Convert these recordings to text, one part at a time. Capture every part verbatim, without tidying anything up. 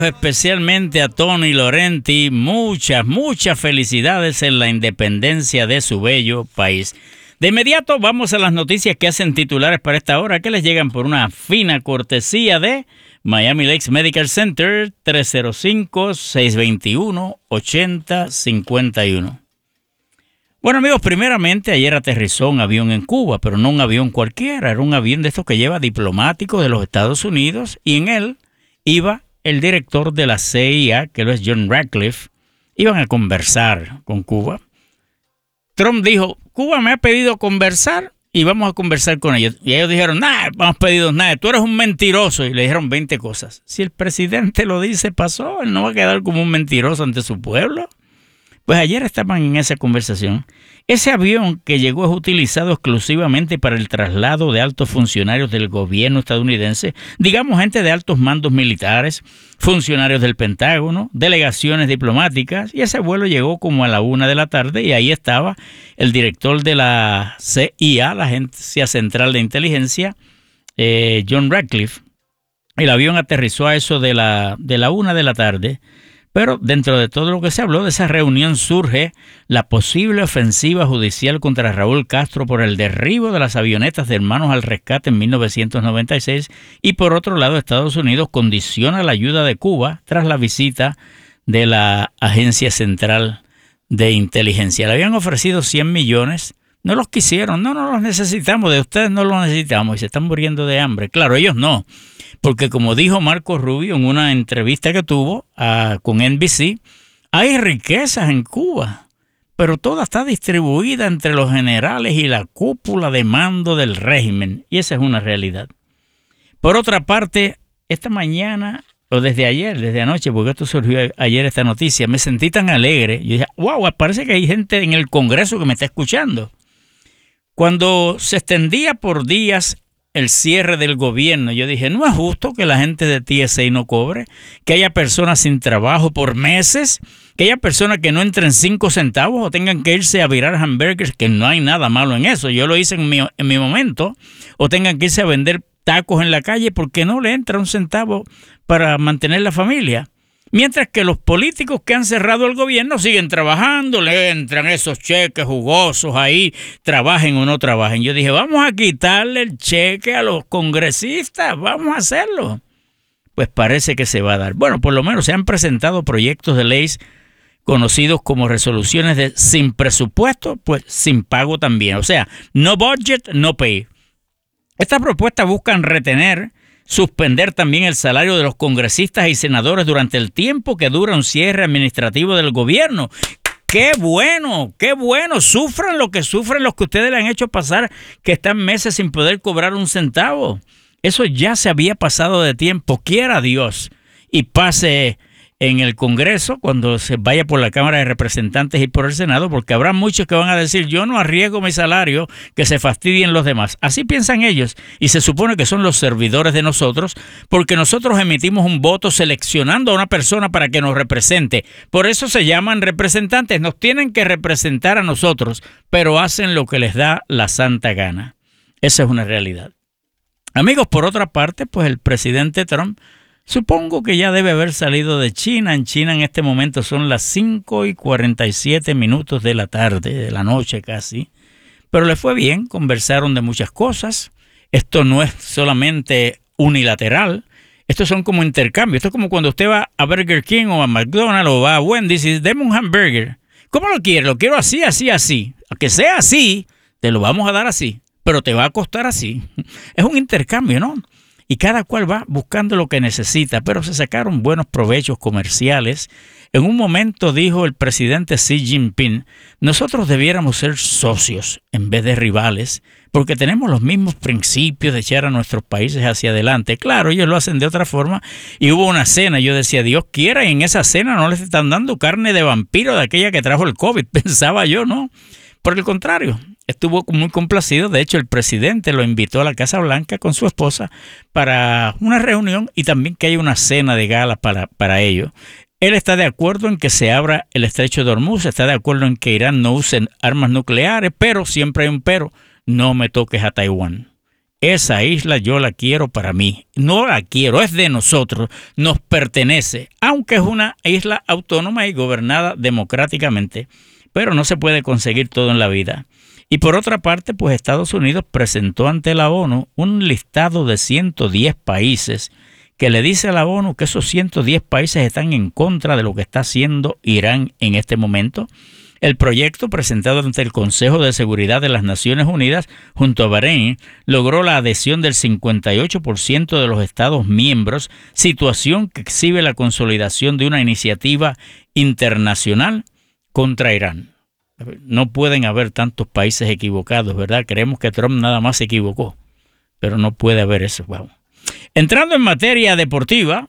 Especialmente a Tony Laurenti, muchas, muchas felicidades en la independencia de su bello país. De inmediato vamos a las noticias que hacen titulares para esta hora, que les llegan por una fina cortesía de Miami Lakes Medical Center, tres cero cinco, seis dos uno, ocho cero cinco uno. Bueno, amigos, primeramente ayer aterrizó un avión en Cuba, pero no un avión cualquiera, era un avión de estos que lleva diplomáticos de los Estados Unidos, y en él iba el director de la C I A, que lo es John Ratcliffe. Iban a conversar con Cuba. Trump dijo, Cuba me ha pedido conversar y vamos a conversar con ellos. Y ellos dijeron, nada, no hemos pedido nada, tú eres un mentiroso. Y le dijeron veinte cosas. Si el presidente lo dice, pasó, él no va a quedar como un mentiroso ante su pueblo. Pues ayer estaban en esa conversación. Ese avión que llegó es utilizado exclusivamente para el traslado de altos funcionarios del gobierno estadounidense, digamos gente de altos mandos militares, funcionarios del Pentágono, delegaciones diplomáticas, y ese vuelo llegó como a la una de la tarde y ahí estaba el director de la C I A, la Agencia Central de Inteligencia, eh, John Ratcliffe. El avión aterrizó a eso de la, de la una de la tarde. Pero dentro de todo lo que se habló de esa reunión surge la posible ofensiva judicial contra Raúl Castro por el derribo de las avionetas de Hermanos al Rescate en mil novecientos noventa y seis y por otro lado Estados Unidos condiciona la ayuda de Cuba tras la visita de la Agencia Central de Inteligencia. Le habían ofrecido cien millones, no los quisieron, no, no los necesitamos, de ustedes no los necesitamos y se están muriendo de hambre. Claro, ellos no. Porque como dijo Marco Rubio en una entrevista que tuvo uh, con N B C, hay riquezas en Cuba, pero toda está distribuida entre los generales y la cúpula de mando del régimen, y esa es una realidad. Por otra parte, esta mañana, o desde ayer, desde anoche, porque esto surgió ayer esta noticia, me sentí tan alegre. Yo dije, wow, parece que hay gente en el Congreso que me está escuchando. Cuando se extendía por días el cierre del gobierno, yo dije, no es justo que la gente de T S A no cobre, que haya personas sin trabajo por meses, que haya personas que no entren cinco centavos o tengan que irse a virar hamburgers, que no hay nada malo en eso, yo lo hice en mi, en mi momento, o tengan que irse a vender tacos en la calle porque no le entra un centavo para mantener la familia. Mientras que los políticos que han cerrado el gobierno siguen trabajando, le entran esos cheques jugosos ahí, trabajen o no trabajen. Yo dije, vamos a quitarle el cheque a los congresistas, vamos a hacerlo. Pues parece que se va a dar. Bueno, por lo menos se han presentado proyectos de leyes conocidos como resoluciones de sin presupuesto, pues sin pago también. O sea, no budget, no pay. Estas propuestas buscan retener, suspender también el salario de los congresistas y senadores durante el tiempo que dura un cierre administrativo del gobierno. ¡Qué bueno! ¡Qué bueno! Sufran lo que sufren los que ustedes le han hecho pasar, que están meses sin poder cobrar un centavo. Eso ya se había pasado de tiempo. Quiera Dios y pase en el Congreso cuando se vaya por la Cámara de Representantes y por el Senado, porque habrá muchos que van a decir, yo no arriesgo mi salario, que se fastidien los demás. Así piensan ellos y se supone que son los servidores de nosotros, porque nosotros emitimos un voto seleccionando a una persona para que nos represente. Por eso se llaman representantes, nos tienen que representar a nosotros, pero hacen lo que les da la santa gana. Esa es una realidad. Amigos, por otra parte, pues el presidente Trump supongo que ya debe haber salido de China. En China en este momento son las cinco y cuarenta y siete minutos de la tarde, de la noche casi. Pero le fue bien, conversaron de muchas cosas. Esto no es solamente unilateral. Estos son como intercambios. Esto es como cuando usted va a Burger King o a McDonald's o va a Wendy's y dice, deme un hamburger. ¿Cómo lo quiere? Lo quiero así, así, así. Aunque sea así, te lo vamos a dar así, pero te va a costar así. Es un intercambio, ¿no? Y cada cual va buscando lo que necesita, pero se sacaron buenos provechos comerciales. En un momento dijo el presidente Xi Jinping, nosotros debiéramos ser socios en vez de rivales, porque tenemos los mismos principios de echar a nuestros países hacia adelante. Claro, ellos lo hacen de otra forma. Y hubo una cena, yo decía, Dios quiera, y en esa cena no les están dando carne de vampiro de aquella que trajo el COVID, pensaba yo, ¿no? Por el contrario, estuvo muy complacido. De hecho, el presidente lo invitó a la Casa Blanca con su esposa para una reunión y también que haya una cena de gala para, para ello. Él está de acuerdo en que se abra el estrecho de Hormuz, está de acuerdo en que Irán no use armas nucleares, pero siempre hay un pero, no me toques a Taiwán. esa isla yo la quiero para mí. No la quiero, es de nosotros, nos pertenece, aunque es una isla autónoma y gobernada democráticamente, pero no se puede conseguir todo en la vida. Y por otra parte, pues Estados Unidos presentó ante la ONU un listado de ciento diez países que le dice a la ONU que esos ciento diez países están en contra de lo que está haciendo Irán en este momento. El proyecto presentado ante el Consejo de Seguridad de las Naciones Unidas junto a Bahrein logró la adhesión del cincuenta y ocho por ciento de los Estados miembros, situación que exhibe la consolidación de una iniciativa internacional contra Irán. No pueden haber tantos países equivocados, ¿verdad? Creemos que Trump nada más se equivocó, pero no puede haber eso. Wow. Entrando en materia deportiva,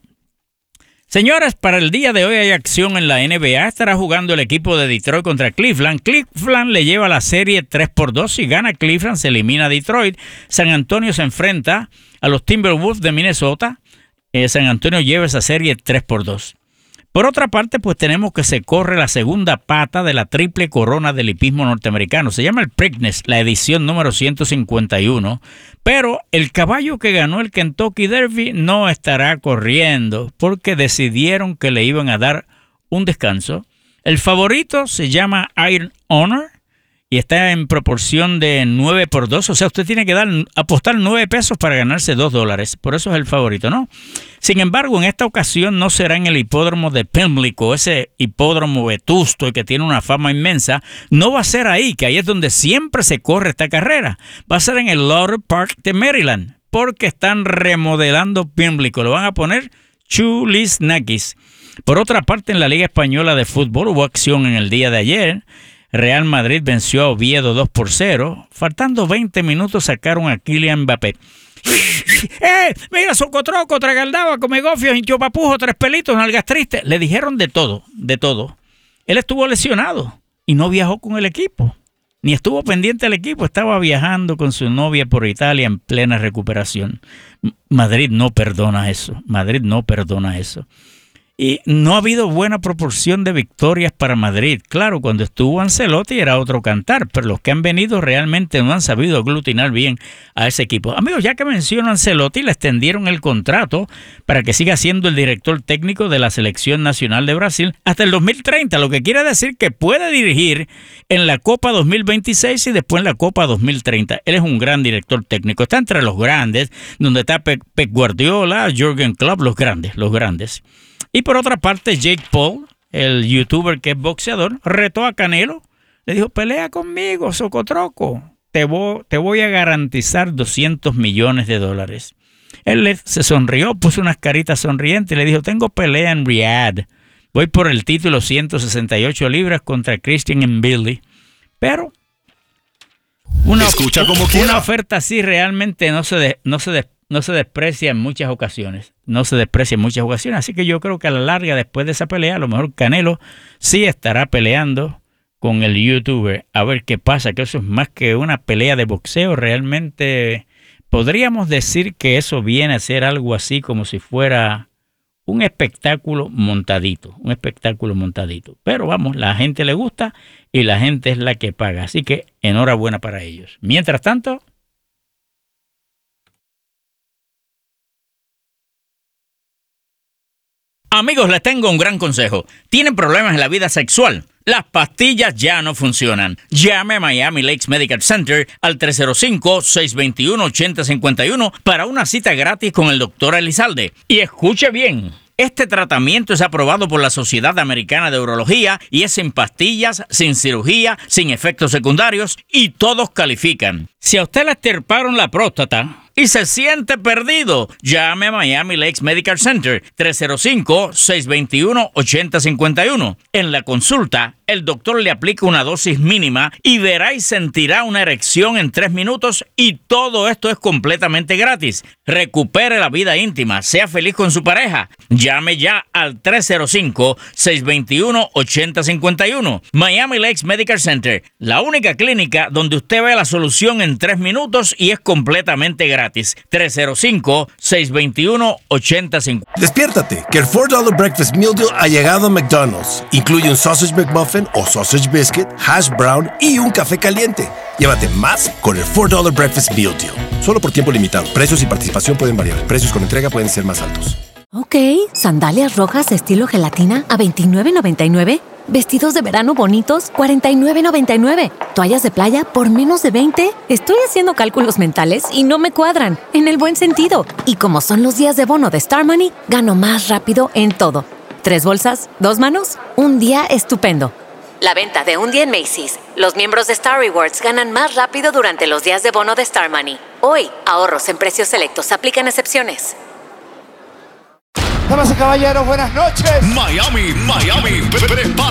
señores, para el día de hoy hay acción en la N B A. Estará jugando el equipo de Detroit contra Cleveland. Cleveland le lleva la serie tres por dos. Si gana Cleveland, se elimina a Detroit. San Antonio se enfrenta a los Timberwolves de Minnesota. Eh, San Antonio lleva esa serie tres por dos. Por otra parte, pues tenemos que se corre la segunda pata de la triple corona del hipismo norteamericano. Se llama el Preakness, la edición número ciento cincuenta y uno. Pero el caballo que ganó el Kentucky Derby no estará corriendo porque decidieron que le iban a dar un descanso. El favorito se llama Iron Honor y está en proporción de nueve por dos. O sea, usted tiene que dar apostar nueve pesos para ganarse dos dólares. Por eso es el favorito, ¿no? Sin embargo, en esta ocasión no será en el hipódromo de Pimlico, ese hipódromo vetusto y que tiene una fama inmensa. No va a ser ahí, que ahí es donde siempre se corre esta carrera. Va a ser en el Lauder Park de Maryland, porque están remodelando Pimlico. Lo van a poner Chulisnakis. Por otra parte, en la Liga Española de Fútbol hubo acción en el día de ayer. Real Madrid venció a Oviedo dos por cero. Faltando veinte minutos sacaron a Kylian Mbappé. ¡Eh! Mira, socotroco, tragaldaba, come gofios, hinchó papujo, tres pelitos, nalgas tristes. Le dijeron de todo, de todo. Él estuvo lesionado y no viajó con el equipo. Ni estuvo pendiente del equipo. Estaba viajando con su novia por Italia en plena recuperación. Madrid no perdona eso. Madrid no perdona eso. Y no ha habido buena proporción de victorias para Madrid. Claro, cuando estuvo Ancelotti era otro cantar, pero los que han venido realmente no han sabido aglutinar bien a ese equipo. Amigos, ya que menciono a Ancelotti, le extendieron el contrato para que siga siendo el director técnico de la Selección Nacional de Brasil hasta el dos mil treinta, lo que quiere decir que puede dirigir en la Copa dos mil veintiséis y después en la Copa dos mil treinta. Él es un gran director técnico. Está entre los grandes, donde está Pep Guardiola, Jürgen Klopp, los grandes, los grandes. Y por otra parte, Jake Paul, el youtuber que es boxeador, retó a Canelo. Le dijo, pelea conmigo, socotroco. Te voy, te voy a garantizar doscientos millones de dólares. Él le, se sonrió, puso unas caritas sonrientes y le dijo, tengo pelea en Riyadh. Voy por el título ciento sesenta y ocho libras contra Christian Mbilli. Pero una, Escucha como una quiera. oferta así realmente no se, de, no se de, no se desprecia en muchas ocasiones. No se desprecia en muchas ocasiones. Así que yo creo que a la larga, después de esa pelea, a lo mejor Canelo sí estará peleando con el youtuber. A ver qué pasa, que eso es más que una pelea de boxeo. Realmente podríamos decir que eso viene a ser algo así como si fuera un espectáculo montadito. Un espectáculo montadito. Pero vamos, la gente le gusta y la gente es la que paga. Así que enhorabuena para ellos. Mientras tanto... Amigos, les tengo un gran consejo. ¿Tienen problemas en la vida sexual? Las pastillas ya no funcionan. Llame a Miami Lakes Medical Center al tres cero cinco, seis dos uno, ocho cero cinco uno para una cita gratis con el doctor Elizalde. Y escuche bien. Este tratamiento es aprobado por la Sociedad Americana de Urología y es sin pastillas, sin cirugía, sin efectos secundarios y todos califican. Si a usted le extirparon la próstata y se siente perdido, llame a Miami Lakes Medical Center tres cero cinco, seis dos uno, ocho cero cinco uno. En la consulta, el doctor le aplica una dosis mínima y verá y sentirá una erección en tres minutos y todo esto es completamente gratis. Recupere la vida íntima, sea feliz con su pareja. Llame ya al tres cero cinco, seis dos uno, ocho cero cinco uno. Miami Lakes Medical Center, la única clínica donde usted ve la solución en tres minutos y es completamente gratis. tres cero cinco, seis dos uno, ocho cero cinco uno. Despiértate, que el four dollar Breakfast Meal Deal ha llegado a McDonald's. Incluye un Sausage McMuffin, bun o sausage biscuit, hash brown y un café caliente. Llévate más con el four dollar Breakfast Meal Deal. Solo por tiempo limitado. Precios y participación pueden variar. Precios con entrega pueden ser más altos. Ok, sandalias rojas estilo gelatina a veintinueve noventa y nueve. Vestidos de verano bonitos, cuarenta y nueve noventa y nueve. Toallas de playa por menos de veinte. Estoy haciendo cálculos mentales y no me cuadran, en el buen sentido. Y como son los días de bono de Star Money, gano más rápido en todo. Tres bolsas, dos manos, un día estupendo. La venta de un día en Macy's. Los miembros de Star Rewards ganan más rápido durante los días de bono de Star Money. Hoy, ahorros en precios selectos. Aplican excepciones. Damas y caballeros, buenas noches. Miami, Miami, prepara